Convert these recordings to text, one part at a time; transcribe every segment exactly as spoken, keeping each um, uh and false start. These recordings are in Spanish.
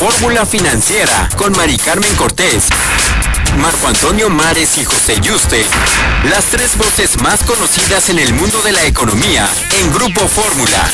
Fórmula Financiera con Mari Carmen Cortés, Marco Antonio Mares y José Yuste, las tres voces más conocidas en el mundo de la economía en Grupo Fórmula.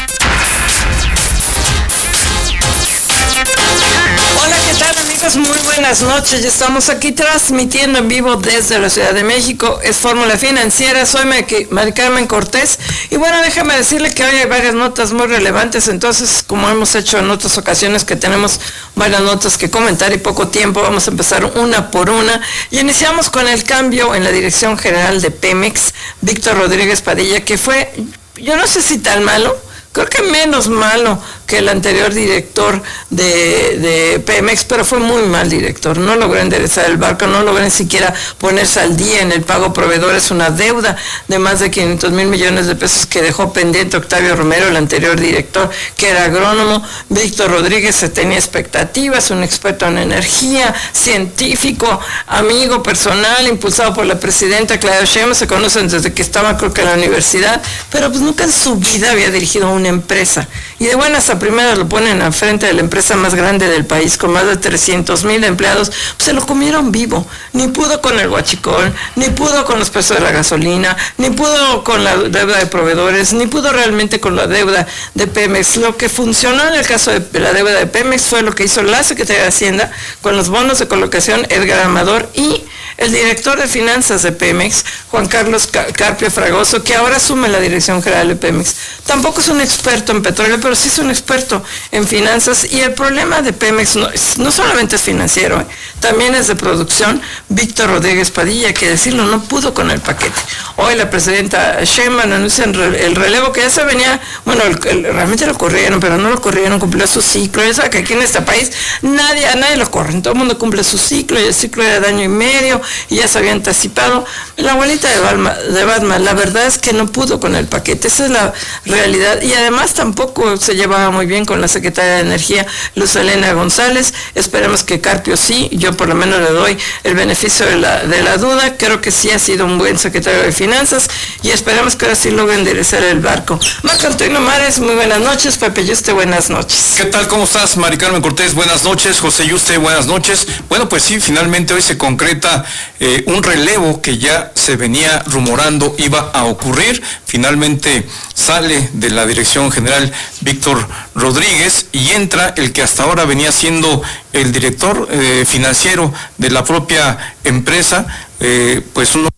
Hola, ¿qué tal, amigos? Muy buenas noches. Ya estamos aquí transmitiendo en vivo desde la Ciudad de México. Es Fórmula Financiera. Soy Mari Carmen Cortés. Y bueno, déjame decirle que hoy hay varias notas muy relevantes. Entonces, como hemos hecho en otras ocasiones que tenemos varias notas que comentar y poco tiempo, vamos a empezar una por una. Y iniciamos con el cambio en la dirección general de Pemex, Víctor Rodríguez Padilla, que fue, yo no sé si tan malo, creo que menos malo que el anterior director de, de Pemex, pero fue muy mal director. No logró enderezar el barco, no logró ni siquiera ponerse al día en el pago a proveedores, una deuda de más de quinientos mil millones de pesos que dejó pendiente Octavio Romero, el anterior director, que era agrónomo. Víctor Rodríguez se tenía expectativas, un experto en energía, científico, amigo personal, impulsado por la presidenta Claudia Sheinbaum, se conocen desde que estaba, creo que en la universidad, pero pues nunca en su vida había dirigido una empresa. Y de buenas a primeras lo ponen al frente de la empresa más grande del país, con más de trescientos mil empleados, pues se lo comieron vivo. Ni pudo con el huachicol, ni pudo con los precios de la gasolina, ni pudo con la deuda de proveedores, ni pudo realmente con la deuda de Pemex. Lo que funcionó en el caso de la deuda de Pemex fue lo que hizo la Secretaría de Hacienda con los bonos de colocación Edgar Amador y el director de finanzas de Pemex, Juan Carlos Carpio Fragoso, que ahora asume la dirección general de Pemex. Tampoco es un experto en petróleo, pero sí es un experto en finanzas, y el problema de Pemex no, no solamente es financiero, ¿eh? También es de producción. Víctor Rodríguez Padilla, que decirlo, no pudo con el paquete. Hoy la presidenta Sheinbaum anuncia el relevo que ya se venía, bueno, el, el, realmente lo corrieron, pero no lo corrieron, cumplió su ciclo. Ya sabe que aquí en este país nadie, a nadie lo corren, todo el mundo cumple su ciclo, y el ciclo era de año y medio, y ya se había anticipado. La abuelita de Batman, de Batman, la verdad es que no pudo con el paquete, esa es la realidad, y además tampoco se llevaba muy bien con la secretaria de Energía, Luz Helena González. Esperemos que Carpio sí, yo por lo menos le doy el beneficio de la, de la duda, creo que sí ha sido un buen secretario de Finanzas, y esperamos que ahora sí logre enderezar el barco. Marco Antonio Mares, muy buenas noches. Pepe Yuste, buenas noches. ¿Qué tal? ¿Cómo estás, Mari Carmen Cortés? Buenas noches. José Yuste, buenas noches. Bueno, pues sí, finalmente hoy se concreta eh, un relevo que ya se venía rumorando iba a ocurrir. Finalmente sale de la dirección general Víctor Rodríguez y entra el que hasta ahora venía siendo el director eh, financiero de la propia empresa, eh, pues un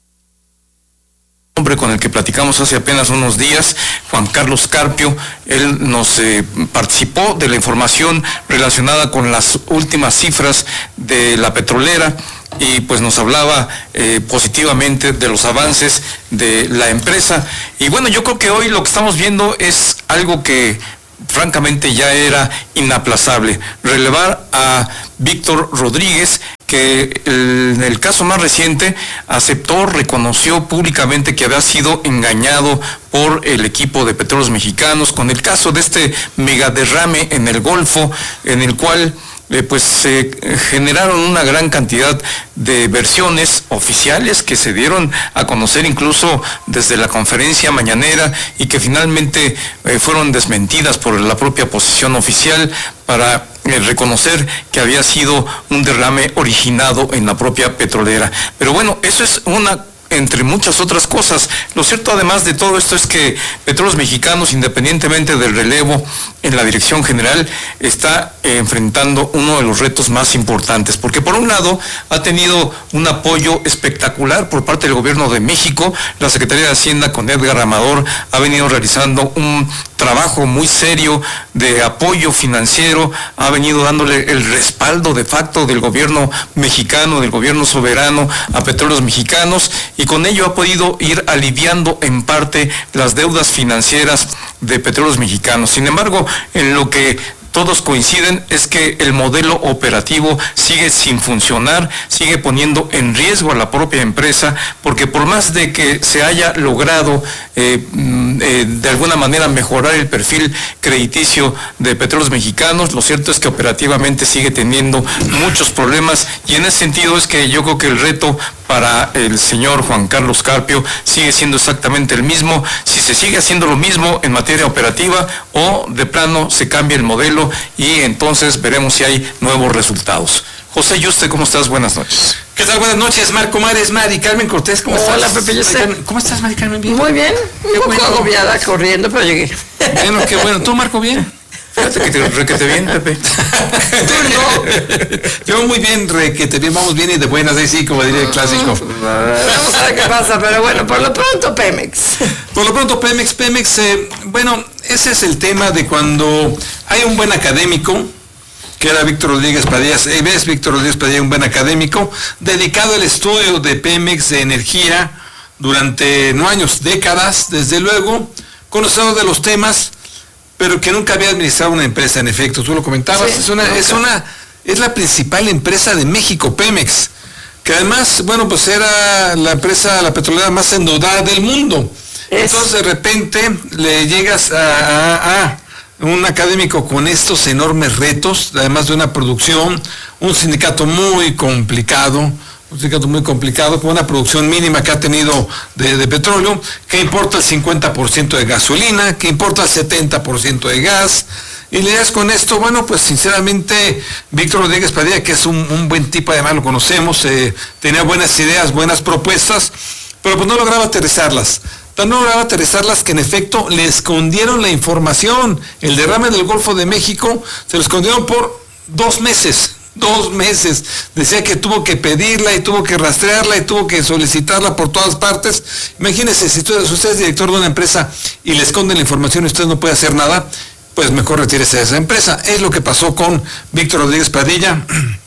hombre con el que platicamos hace apenas unos días, Juan Carlos Carpio. Él nos eh, participó de la información relacionada con las últimas cifras de la petrolera, y pues nos hablaba eh, positivamente de los avances de la empresa. Y bueno, yo creo que hoy lo que estamos viendo es algo que francamente ya era inaplazable: relevar a Víctor Rodríguez, que en el caso más reciente aceptó, reconoció públicamente que había sido engañado por el equipo de Petróleos Mexicanos con el caso de este megaderrame en el Golfo, en el cual Eh, pues se eh, generaron una gran cantidad de versiones oficiales que se dieron a conocer incluso desde la conferencia mañanera, y que finalmente eh, fueron desmentidas por la propia posición oficial para eh, reconocer que había sido un derrame originado en la propia petrolera. Pero bueno, eso es una entre muchas otras cosas. Lo cierto, además de todo esto, es que Petróleos Mexicanos, independientemente del relevo en la dirección general, está eh, enfrentando uno de los retos más importantes, porque por un lado ha tenido un apoyo espectacular por parte del gobierno de México. La Secretaría de Hacienda con Edgar Amador ha venido realizando un trabajo muy serio de apoyo financiero, ha venido dándole el respaldo de facto del gobierno mexicano, del gobierno soberano a Petróleos Mexicanos, y con ello ha podido ir aliviando en parte las deudas financieras de Petróleos Mexicanos. Sin embargo, en lo que todos coinciden es que el modelo operativo sigue sin funcionar, sigue poniendo en riesgo a la propia empresa, porque por más de que se haya logrado eh, eh, de alguna manera mejorar el perfil crediticio de Petróleos Mexicanos, lo cierto es que operativamente sigue teniendo muchos problemas, y en ese sentido es que yo creo que el reto para el señor Juan Carlos Carpio sigue siendo exactamente el mismo: si se sigue haciendo lo mismo en materia operativa, o de plano se cambia el modelo cumpliendo y entonces veremos si hay nuevos resultados. José Yuste, ¿cómo estás? Buenas noches. ¿Qué tal? Buenas noches, Marco Mares, Mari Carmen Cortés, ¿cómo estás? Hola, Pepe Yuste. ¿Cómo estás, Mari Carmen? ¿Bien? Muy bien, un Qué poco bueno. agobiada corriendo, pero llegué. Bueno, qué bueno. ¿Tú, Marco, bien? Fíjate que te requete bien, Pepe. Tú no. Yo muy bien, requete bien, vamos bien y de buenas, ahí sí, como diría el clásico. Vamos a ver qué pasa, pero bueno, por lo pronto Pemex. Por lo pronto, Pemex, Pemex, eh, bueno, ese es el tema de cuando hay un buen académico, que era Víctor Rodríguez Padilla, eh, ves, Víctor Rodríguez Padilla, un buen académico, dedicado al estudio de Pemex, de energía, durante no años, décadas, desde luego, conocedor de los temas, pero que nunca había administrado una empresa, en efecto, tú lo comentabas, Sí, es una, nunca. es una, es la principal empresa de México, Pemex, que además, bueno, pues era la empresa, la petrolera más endeudada del mundo. Es. Entonces de repente le llegas a, a- a un académico con estos enormes retos, además de una producción, un sindicato muy complicado, un sindicato muy complicado, con una producción mínima que ha tenido de, de petróleo, que importa el cincuenta por ciento de gasolina, que importa el setenta por ciento de gas, y le das con esto, bueno, pues sinceramente, Víctor Rodríguez Padilla, que es un, un buen tipo, además lo conocemos, eh, tenía buenas ideas, buenas propuestas, pero pues no lograba aterrizarlas. Tan no lograba aterrizarlas que en efecto le escondieron la información. El derrame del Golfo de México se lo escondieron por dos meses. Dos meses. Decía que tuvo que pedirla y tuvo que rastrearla y tuvo que solicitarla por todas partes. Imagínense, si, tú, si usted es director de una empresa y le esconden la información y usted no puede hacer nada, pues mejor retírese de esa empresa. Es lo que pasó con Víctor Rodríguez Padilla.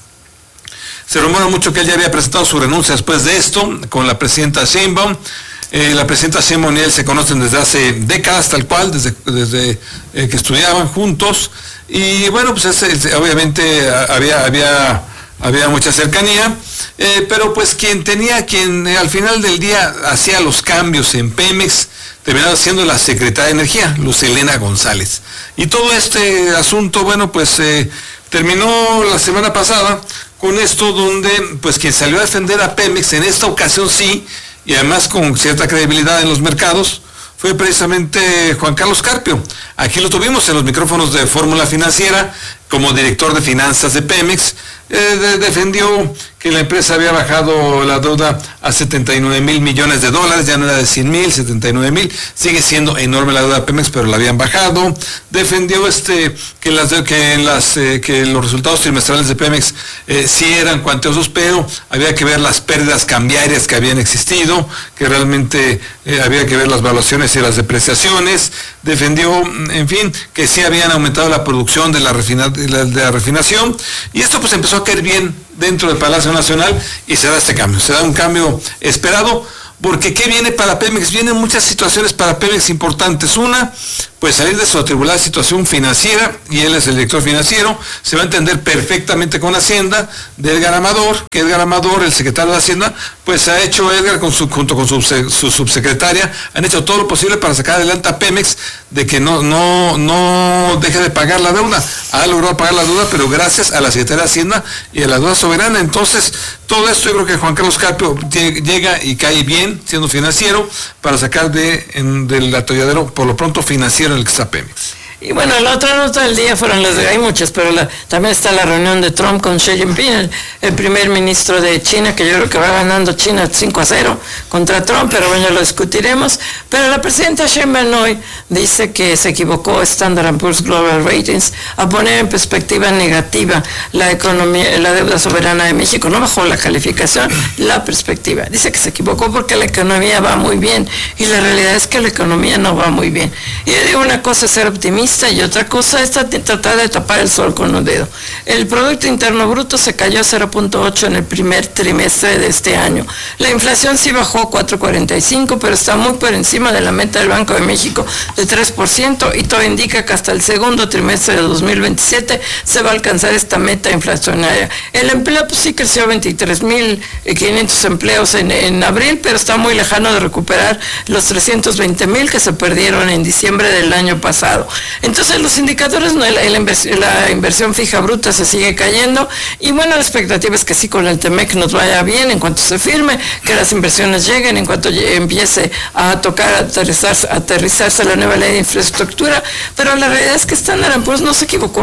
Se rumora mucho que él ya había presentado su renuncia después de esto, con la presidenta Sheinbaum. Eh, la presidenta Sheinbaum y él se conocen desde hace décadas, tal cual, desde, desde eh, que estudiaban juntos. Y bueno, pues ese, ese, obviamente a- había, había, había mucha cercanía, eh, pero pues quien tenía, quien eh, al final del día hacía los cambios en Pemex, terminaba siendo la secretaria de Energía, Luz Helena González. Y todo este asunto, bueno, pues eh, terminó la semana pasada con esto donde, pues quien salió a defender a Pemex, en esta ocasión sí, y además con cierta credibilidad en los mercados, fue precisamente Juan Carlos Carpio. Aquí lo tuvimos en los micrófonos de Fórmula Financiera, como director de finanzas de Pemex, eh, de- defendió que la empresa había bajado la deuda a setenta y nueve mil millones de dólares, ya no era de cien mil, setenta y nueve mil, sigue siendo enorme la deuda de Pemex, pero la habían bajado. Defendió este que las de- que las eh, que los resultados trimestrales de Pemex eh, sí eran cuantiosos, pero había que ver las pérdidas cambiarias que habían existido, que realmente eh, había que ver las valuaciones y las depreciaciones. Defendió, en fin, que sí habían aumentado la producción de la, refina- de la, de la refinación, y esto pues empezó a caer bien dentro del Palacio Nacional y se da este cambio, se da un cambio esperado, porque ¿qué viene para Pemex? Vienen muchas situaciones para Pemex importantes. Una, pues salir de su atribulada situación financiera, y él es el director financiero, se va a entender perfectamente con Hacienda, de Edgar Amador, que Edgar Amador, el secretario de Hacienda, pues ha hecho Edgar con su, junto con su, su subsecretaria, han hecho todo lo posible para sacar adelante a Pemex, de que no, no, no deje de pagar la deuda. Ha logrado pagar la deuda, pero gracias a la Secretaría de Hacienda y a la deuda soberana. Entonces, todo esto yo creo que Juan Carlos Carpio llega y cae bien, siendo financiero, para sacar de, en, del atolladero, por lo pronto financiero, en el que está Pemex. Y bueno, la otra nota del día fueron las de, hay muchas, pero la, también está la reunión de Trump con Xi Jinping, el, el primer ministro de China, que yo creo que va ganando China cinco a cero contra Trump, pero bueno, ya lo discutiremos. Pero la presidenta Sheinbaum hoy dice que se equivocó Standard and Poor's Global Ratings a poner en perspectiva negativa la economía, la deuda soberana de México. No bajó la calificación, la perspectiva. Dice que se equivocó porque la economía va muy bien, y la realidad es que la economía no va muy bien. Y yo digo, una cosa es ser optimista y otra cosa es tratar de tapar el sol con un dedo. El Producto Interno Bruto se cayó a cero punto ocho en el primer trimestre de este año. La inflación sí bajó a cuatro punto cuarenta y cinco, pero está muy por encima de la meta del Banco de México de tres por ciento, y todo indica que hasta el segundo trimestre de dos mil veintisiete se va a alcanzar esta meta inflacionaria. El empleo pues sí creció a veintitrés mil quinientos empleos en, en abril, pero está muy lejano de recuperar los trescientos veinte mil que se perdieron en diciembre del año pasado. Entonces los indicadores, no, la, la, inversión, la inversión fija bruta se sigue cayendo, y bueno, la expectativa es que sí con el Temec nos vaya bien en cuanto se firme, que las inversiones lleguen, en cuanto empiece a tocar, a aterrizarse, a aterrizarse la nueva ley de infraestructura, pero la realidad es que Standard and Poor's no se equivocó.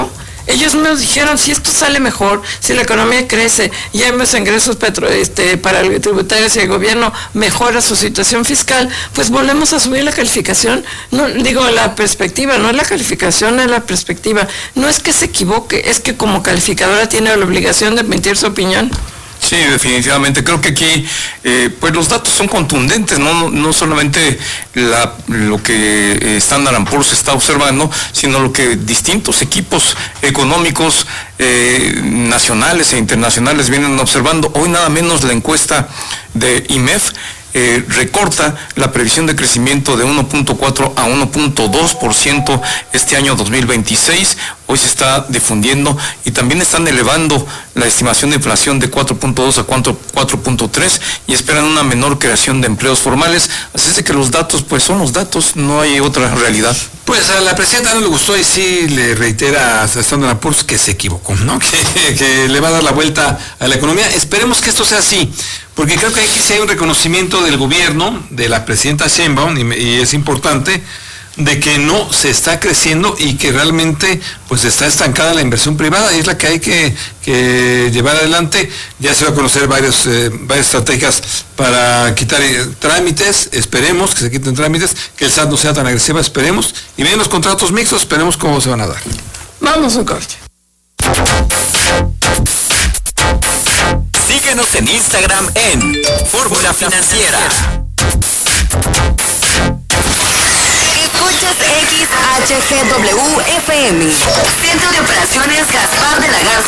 Ellos me dijeron, si esto sale mejor, si la economía crece y hay más ingresos petro, este, para el tributarios y el gobierno mejora su situación fiscal, pues volvemos a subir la calificación. No, digo, la perspectiva, no es la calificación, es la perspectiva. No es que se equivoque, es que como calificadora tiene la obligación de emitir su opinión. Sí, definitivamente. Creo que aquí, eh, pues los datos son contundentes, no, no solamente la, lo que Standard and Poor's está observando, sino lo que distintos equipos económicos eh, nacionales e internacionales vienen observando. Hoy nada menos la encuesta de I M E F Eh, recorta la previsión de crecimiento de uno punto cuatro a uno punto dos por ciento este año dos mil veintiséis. Hoy se está difundiendo y también están elevando la estimación de inflación de cuatro punto dos a cuatro punto tres y esperan una menor creación de empleos formales. Así es de que los datos, pues son los datos, no hay otra realidad. Pues a la presidenta no le gustó y sí le reitera a Standard and Poor's que se equivocó, ¿no? Que, que le va a dar la vuelta a la economía. Esperemos que esto sea así, porque creo que aquí sí hay un reconocimiento del gobierno, de la presidenta Sheinbaum, y, y es importante, de que no se está creciendo y que realmente pues está estancada la inversión privada y es la que hay que, que llevar adelante. Ya se va a conocer varios, eh, varias estrategias para quitar eh, trámites, esperemos que se quiten trámites, que el S A T no sea tan agresiva, esperemos, y bien los contratos mixtos, esperemos cómo se van a dar. Vamos a un corte. Síguenos en Instagram en Fórmula Financiera. Escuchas X H G W F M, Centro de Operaciones Gaspar de la Garza.